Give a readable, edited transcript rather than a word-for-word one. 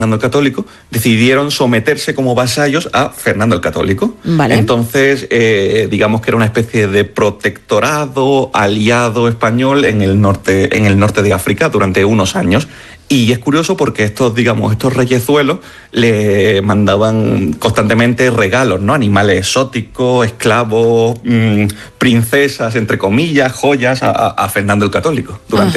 Fernando el Católico, decidieron someterse como vasallos a Fernando el Católico. Vale. Entonces, digamos que era una especie de protectorado aliado español en el norte de África durante unos años. Y es curioso porque estos reyezuelos le mandaban constantemente regalos, ¿no? Animales exóticos, esclavos, princesas, entre comillas, joyas a Fernando el Católico durante